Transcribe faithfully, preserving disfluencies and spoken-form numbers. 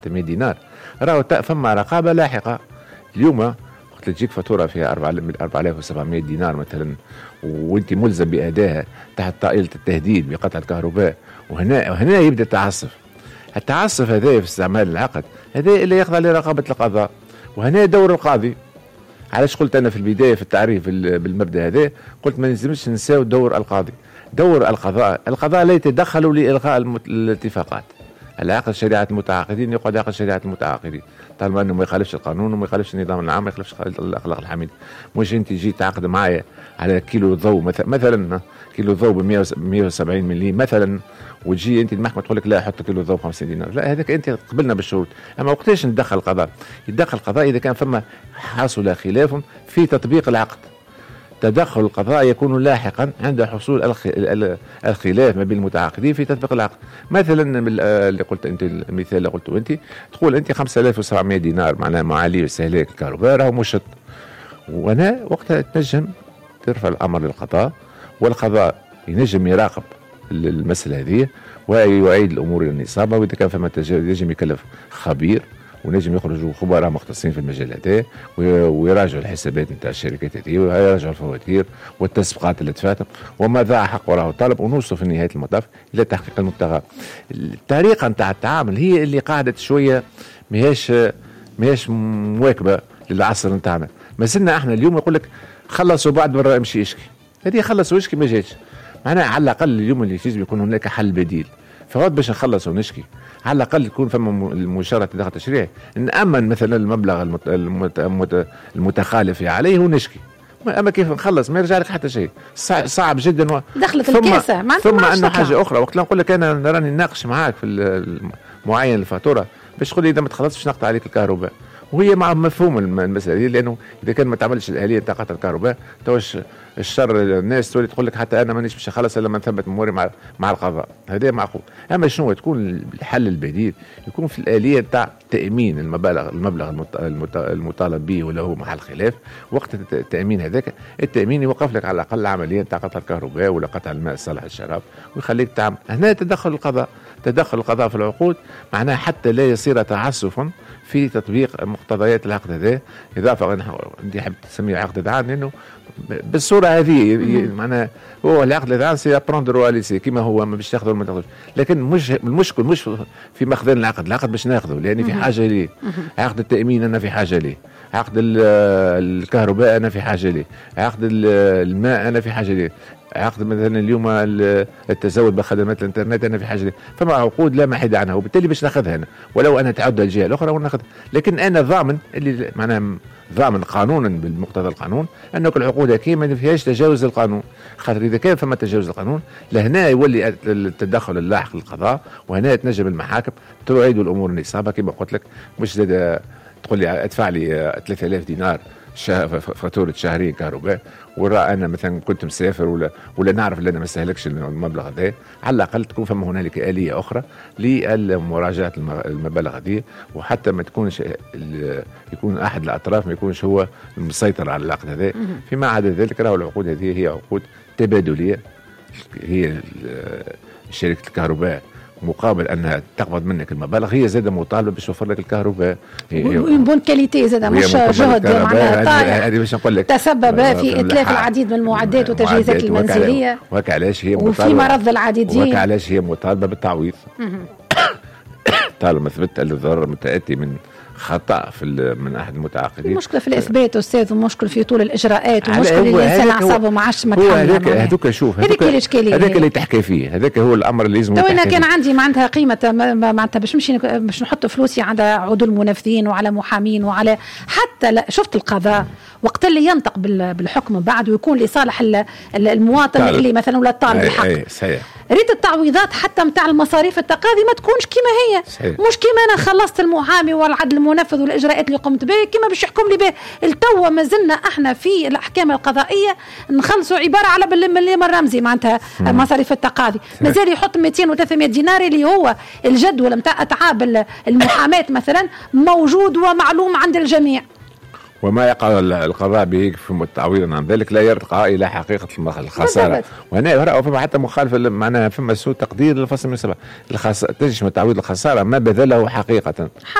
ثمانمائة دينار. راهو فما رقابه لاحقه. اليوم وقت تجيك فاتوره فيها أربعة آلاف وسبعمائة دينار مثلا وانت ملزم بادائها تحت طائله التهديد بقطع الكهرباء، وهنا وهنا يبدا التعسف. التعسف هذا في استعمال العقد هذا اللي يخضع لرقابه القضاء، وهنا دور القاضي. علاش قلت انا في البدايه في التعريف بالمبدا هذا قلت ما نلزمش نساو دور القاضي. دور القضاء، القضاء لا يتدخل لإلغاء الاتفاقات. العقد شريعة المتعاقدين يقعد عقد شريعة المتعاقدين طالما انه ما يخالفش القانون وما يخالفش النظام العام، ما يخالفش الاخلاق الحميدة. مش انت جيت تعقد معايا على كيلو ضوء مثلا مثلا كيلو ضوء ب مئة وسبعين ملي مثلا، وتجي انت المحكمة تقول لك لا حط كيلو ضوء ب خمسين دينار، لا هذاك انت قبلنا بالشروط. اما وقتاش ندخل القضاء؟ يتدخل القضاء اذا كان فما حصل خلاف في تطبيق العقد. تدخل القضاء يكون لاحقا عند حصول الخلاف ما بين المتعاقدين في تطبيق العقد. مثلا اللي قلت انت المثال اللي قلته انت تقول انت خمسة آلاف وسبعمائة دينار معناها معالي استهلاك الكهرباء راهو مشط، وانا وقتها تنجم ترفع الامر للقضاء، والقضاء ينجم يراقب المسألة هذه ويعيد الامور الى نصابها. واذا كان فما تجاوز ينجم يكلف خبير ونجم يخرجوا خبراء مختصين في المجال هذا ويراجعوا الحسابات نتاع الشركات هذه ويراجعوا الفواتير والتسبيقات اللي دفعتها وما ضاع حق وراه طالب، ونوصل في نهايه المطاف الى تحقيق المبتغى. الطريقه نتاع التعامل هي اللي قاعده شويه ماهيش ماهيش مواكبه للعصر نتاعنا. ما زلنا احنا اليوم يقول لك خلصوا بعد برا امشي اشكي، هذه خلصوا اشكي ما جاتش. معناها على الاقل اليوم اللي يجب يكون هناك حل بديل، فوات باش نخلص ونشكي على الاقل تكون فما المشاركه تدخل تشريع نامن مثلا المبلغ المت... المتخالف عليه ونشكي. اما كيف نخلص ما يرجع لك حتى شيء، صعب جدا و... دخلت الكاسه. ثم انه حاجه اخرى وقت نقول لك انا راني نناقش معاك في معين الفاتوره باش تقول لي اذا ما تخلصش باش نقطع عليك الكهرباء، وهي مع مفهوم المساله دي، لانه اذا كان ما تعملش الاليه تاع قطع الكهرباء توش الشر الناس تولي تقول لك حتى انا مانيش باش نخلص الا ما نثبت اموري مع مع القضاء، هذا معقول. اما شنو تكون الحل البديل؟ يكون في الاليه تاع تامين المبالغ المبلغ المطالب به ولا هو محل خلاف. وقت التامين هذاك التامين يوقف لك على الاقل عمليه تاع قطع الكهرباء ولا قطع الماء الصالح للشراب ويخليك تعمل. هنا تدخل القضاء تدخل القضاء في العقود معناه حتى لا يصير تعسفا في تطبيق مقتضيات العقد هذا. اضافه انت حاب تسميه عقد اذعان لانه بالصوره هذه معناها هو العقد الاذعان سي ابروندرو اليسي كما هو ما باش تاخذه ما تاخذوش، لكن مش المشكل مش في مخزن العقد، العقد باش ناخذه لاني في حاجه ليه، عقد التامين انا في حاجه ليه، عقد الكهرباء انا في حاجه ليه، عقد الماء انا في حاجه ليه، عقد مثلا اليوم التزود بخدمات الانترنت انا في حاجه ليه. فما عقود لا محيد عنها وبالتالي باش ناخذها انا ولو انا تعدى الجهه الاخرى وناخذها، لكن انا ضامن اللي معناها ضامن قانونا بالمقتضى القانون انه كل العقود هكي ما فيهاش تجاوز القانون، خاطر اذا كان فما تجاوز القانون لهنا يولي التدخل اللاحق للقضاء، وهنا تنجم المحاكم تعيد الامور نصابها كما قلت لك. مش زاد تقول لي ادفع لي ثلاثة آلاف دينار فاتوره شهرين كهرباء وراء انا مثلا كنت مسافر ولا ولا نعرف ان انا ما استهلكش المبلغ هذا، على الاقل تكون فما هنالك اليه اخرى لمراجعه المبالغ هذه، وحتى ما تكونش يكون احد الاطراف ما يكونش هو المسيطر على العقد هذا. فيما عدا ذلك راهو العقود هذه هي عقود تبادليه، هي شركه الكهرباء مقابل انها تقبض منك المبالغ هي زاده مطالبه باش توفر لك الكهرباء بون كاليتي زاده مش جهد معناها طائع هذه باش نقول لك تسبب في اتلاف العديد من المعدات والتجهيزات المنزليه وهك علاش هي مطالبه وفي مرض العديدين وهك علاش هي مطالبه بالتعويض طالما ثبت الضرر المتاتي من خطأ في من أحد المتعاقدين. المشكلة في الإثبات أستاذ، ومشكل في طول الإجراءات، ومشكل الإنسان أعصابه ما عادش متحمل. هذوك شوف هذاك هذاك اللي تحكي فيه، هذاك هو الأمر اللي لازم. تو أنا كان عندي معناتها قيمة معناتها باش نمشي باش نحط فلوسي على عدول منفذين وعلى محامين وعلى حتى شفت القضاء وقت اللي ينطق بالحكم بعد ويكون لصالح المواطن طالب. اللي مثلا ولا الطالب الحق. أي صحيح. ريت التعويضات حتى متاع المصاريف التقاضي ما تكونش كيما هي صحيح. مش كيما انا خلصت المحامي والعدل المنفذ والاجراءات اللي قمت بها كيما باش يحكم لي به التو. ما زلنا احنا في الاحكام القضائيه نخلصوا عباره على بالمليم الرمزي معناتها مصاريف التقاضي، مازال يحط مئتين وثلاثمائة دينار اللي هو الجدول متاع اتعاب المحاماه مثلا موجود ومعلوم عند الجميع. وما يقع القضاء به تعويضا عن ذلك لا يرتقى الى حقيقه الخساره. وهنا راهو فما حتى مخالفه معناها فما سوء تقدير للفصل من سبعه. الخس... تنجم تعويض الخساره ما بذله حقيقه.